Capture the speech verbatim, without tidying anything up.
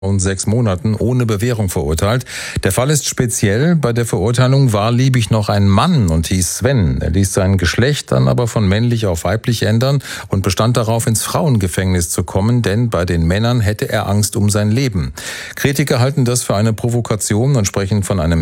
und sechs Monaten ohne Bewährung verurteilt. Der Fall ist speziell. Bei der Verurteilung war Liebig noch ein Mann und hieß Sven. Er ließ sein Geschlecht dann aber von männlich auf weiblich ändern und bestand darauf, ins Frauengefängnis zu kommen, denn bei den Männern hätte er Angst um sein Leben. Kritiker halten das für eine Provokation und sprechen von einem